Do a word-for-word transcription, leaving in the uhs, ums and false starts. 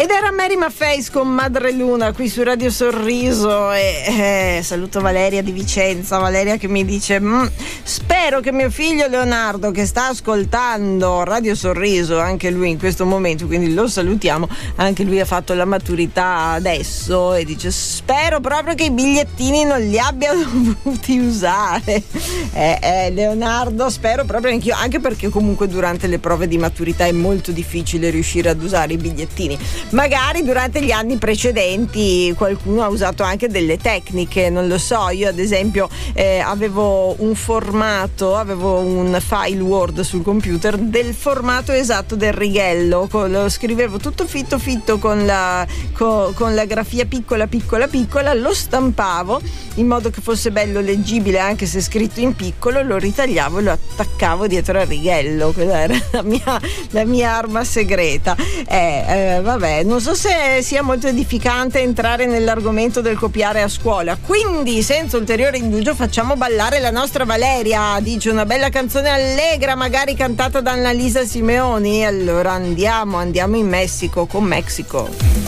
Ed era Mary Maffei con Madre Luna qui su Radio Sorriso e eh, saluto Valeria di Vicenza, Valeria che mi dice mm, spero che mio figlio Leonardo, che sta ascoltando Radio Sorriso anche lui in questo momento, quindi lo salutiamo, anche lui ha fatto la maturità adesso e dice spero proprio che i bigliettini non li abbia dovuti usare. eh, eh, Leonardo, spero proprio anch'io, anche perché comunque durante le prove di maturità è molto difficile riuscire ad usare i bigliettini. Magari durante gli anni precedenti qualcuno ha usato anche delle tecniche, non lo so. Io ad esempio eh, avevo un formato, avevo un file Word sul computer del formato esatto del righello, lo scrivevo tutto fitto fitto con la, con, con la grafia piccola piccola piccola, lo stampavo in modo che fosse bello leggibile anche se scritto in piccolo, lo ritagliavo e lo attaccavo dietro al righello. Quella era la mia, la mia arma segreta. Eh, eh, vabbè, non so se sia molto edificante entrare nell'argomento del copiare a scuola, quindi senza ulteriore indugio facciamo ballare la nostra Valeria, dice una bella canzone allegra magari cantata da Annalisa Simeoni. Allora andiamo andiamo in Messico con Mexico.